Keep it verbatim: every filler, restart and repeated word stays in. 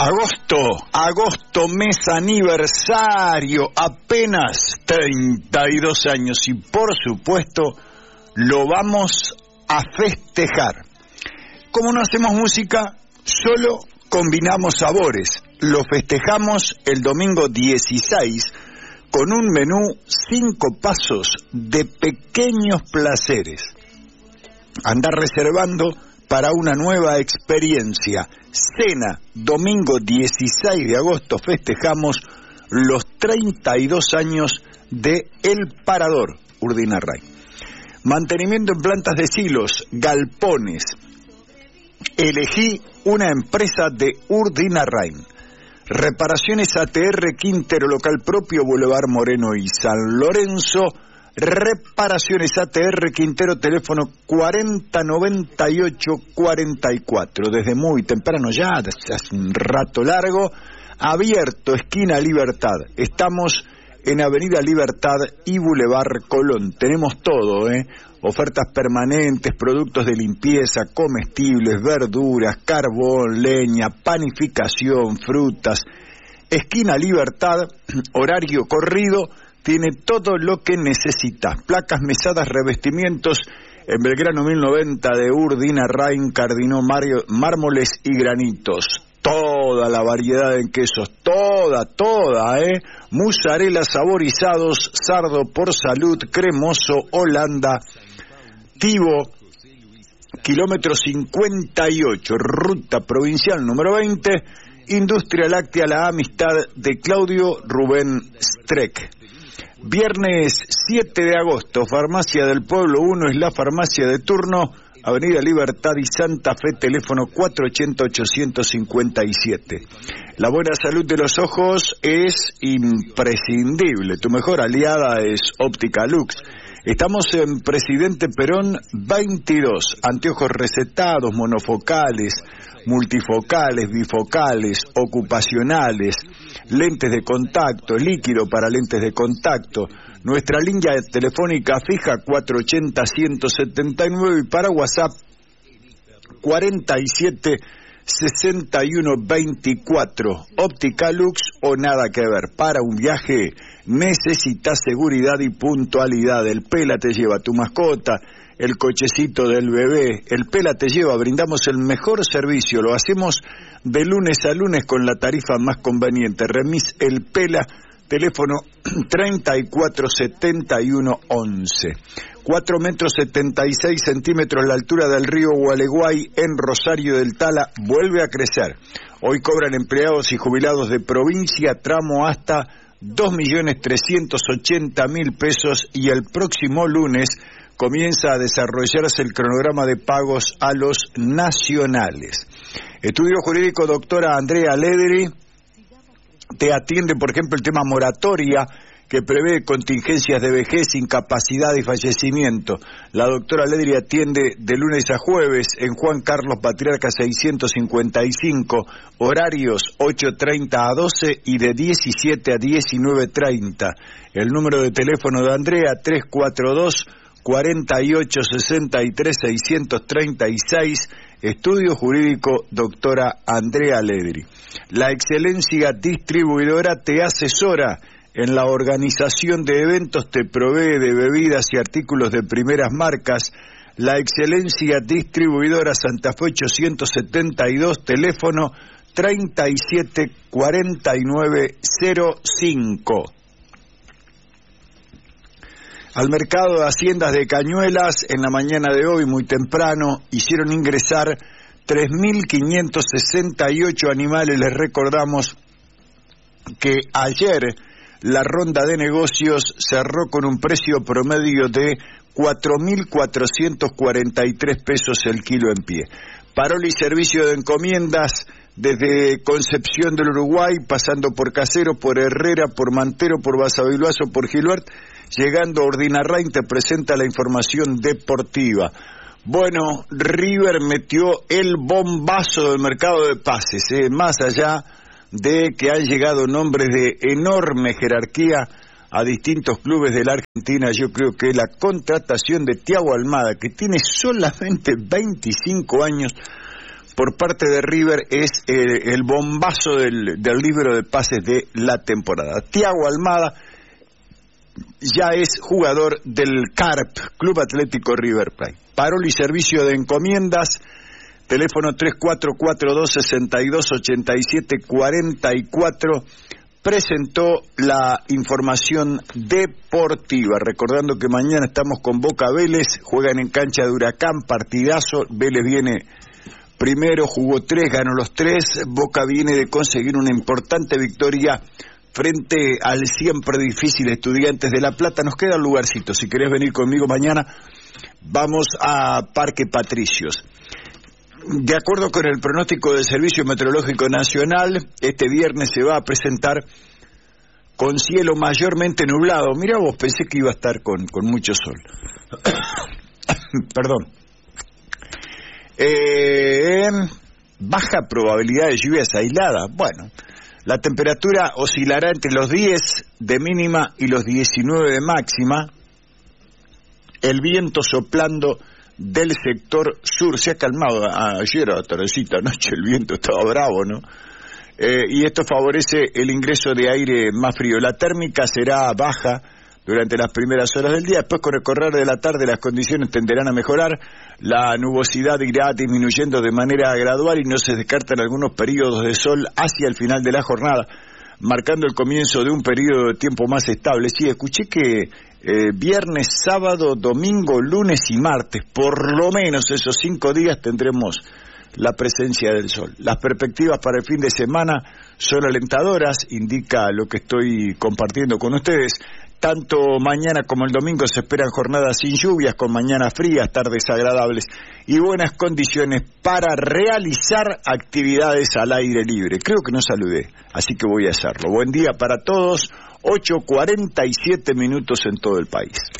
Agosto, agosto, mes aniversario, apenas treinta y dos años y por supuesto lo vamos a festejar. Como no hacemos música, solo combinamos sabores. Lo festejamos el domingo dieciséis con un menú cinco pasos de pequeños placeres. Andá reservando para una nueva experiencia. Cena, domingo dieciséis de agosto, festejamos los treinta y dos años de El Parador, Urdinarrain. Mantenimiento en plantas de silos, galpones. Elegí una empresa de Urdinarrain. Reparaciones A T R Quintero, local propio, Boulevard Moreno y San Lorenzo. Reparaciones A T R Quintero, teléfono cuarenta noventa y ocho cuarenta y cuatro. Desde muy temprano ya, desde hace un rato largo, abierto, esquina Libertad. Estamos en Avenida Libertad y Boulevard Colón. Tenemos todo, ¿eh? Ofertas permanentes, productos de limpieza, comestibles, verduras, carbón, leña, panificación, frutas. Esquina Libertad, horario corrido. Tiene todo lo que necesitas. Placas, mesadas, revestimientos en Belgrano mil noventa de Urdinarrain, Cardinó, Mario, mármoles y granitos. Toda la variedad en quesos, toda, toda, ¿eh? Mozzarella, saborizados, sardo por salud, cremoso, Holanda, Tivo, kilómetro cincuenta y ocho, ruta provincial número veinte, Industria Láctea La Amistad de Claudio Rubén Streck. Viernes siete de agosto, Farmacia del Pueblo uno es la farmacia de turno, Avenida Libertad y Santa Fe, teléfono cuatro ochenta ochocientos cincuenta y siete. La buena salud de los ojos es imprescindible, tu mejor aliada es Óptica Lux. Estamos en Presidente Perón veintidós, anteojos recetados, monofocales, multifocales, bifocales, ocupacionales, lentes de contacto, líquido para lentes de contacto. Nuestra línea telefónica fija cuatro ochenta ciento setenta y nueve y para WhatsApp cuarenta y siete sesenta y uno veinticuatro. Óptica Lux o nada que ver. Para un viaje necesitas seguridad y puntualidad. El Pela te lleva tu mascota, el cochecito del bebé. El Pela te lleva, brindamos el mejor servicio. Lo hacemos de lunes a lunes con la tarifa más conveniente. Remis El Pela, teléfono treinta y cuatro setenta y uno once. cuatro metros setenta y seis centímetros la altura del río Gualeguay en Rosario del Tala, vuelve a crecer. Hoy cobran empleados y jubilados de provincia tramo hasta dos millones trescientos ochenta mil pesos y el próximo lunes comienza a desarrollarse el cronograma de pagos a los nacionales. Estudio Jurídico, doctora Andrea Lederi, te atiende, por ejemplo, el tema moratoria, que prevé contingencias de vejez, incapacidad y fallecimiento. La doctora Ledri atiende de lunes a jueves en Juan Carlos Patriarca seiscientos cincuenta y cinco, horarios ocho treinta a doce y de diecisiete a diecinueve treinta. El número de teléfono de Andrea, tres cuatro dos, cuarenta y ocho sesenta y tres seiscientos treinta y seis. Estudio Jurídico, doctora Andrea Ledri. La excelencia distribuidora te asesora en la organización de eventos, te provee de bebidas y artículos de primeras marcas. La excelencia distribuidora Santa Fe ochocientos setenta y dos, teléfono treinta y siete cuarenta y nueve cero cinco. Al mercado de haciendas de Cañuelas, en la mañana de hoy, muy temprano, hicieron ingresar tres mil quinientos sesenta y ocho animales. Les recordamos que ayer la ronda de negocios cerró con un precio promedio de cuatro mil cuatrocientos cuarenta y tres pesos el kilo en pie. Paroli servicio de encomiendas desde Concepción del Uruguay, pasando por Casero, por Herrera, por Mantero, por Basavilbaso, por Gilbert, llegando a Urdinarrain, te presenta la información deportiva. Bueno, River metió el bombazo del mercado de pases, ¿eh? Más allá de que han llegado nombres de enorme jerarquía a distintos clubes de la Argentina, yo creo que la contratación de Thiago Almada, que tiene solamente veinticinco años, por parte de River es eh, el bombazo del, del libro de pases de la temporada. Thiago Almada ya es jugador del C A R P, Club Atlético River Plate. Parol y servicio de encomiendas, teléfono tres cuatro cuatro dos, seis dos ocho siete cuatro cuatro, presentó la información deportiva, recordando que mañana estamos con Boca Vélez, juegan en cancha de Huracán, partidazo, Vélez viene primero, jugó tres, ganó los tres, Boca viene de conseguir una importante victoria frente al siempre difícil Estudiantes de La Plata. Nos queda un lugarcito, si querés venir conmigo mañana, vamos a Parque Patricios. De acuerdo con el pronóstico del Servicio Meteorológico Nacional, este viernes se va a presentar con cielo mayormente nublado. Mirá vos, pensé que iba a estar con, con mucho sol. Perdón. Eh, baja probabilidad de lluvias aisladas. Bueno, la temperatura oscilará entre los diez de mínima y los diecinueve de máxima. El viento soplando del sector sur. Se ha calmado ayer a la tardecita, anoche el viento estaba bravo, ¿no? Eh, y esto favorece el ingreso de aire más frío. La térmica será baja durante las primeras horas del día, después con el correr de la tarde las condiciones tenderán a mejorar, la nubosidad irá disminuyendo de manera gradual y no se descartan algunos periodos de sol hacia el final de la jornada, marcando el comienzo de un periodo de tiempo más estable. Sí, escuché que eh, viernes, sábado, domingo, lunes y martes, por lo menos esos cinco días tendremos la presencia del sol. Las perspectivas para el fin de semana son alentadoras, indica lo que estoy compartiendo con ustedes. Tanto mañana como el domingo se esperan jornadas sin lluvias, con mañanas frías, tardes agradables y buenas condiciones para realizar actividades al aire libre. Creo que no saludé, así que voy a hacerlo. Buen día para todos, ocho cuarenta y siete minutos en todo el país.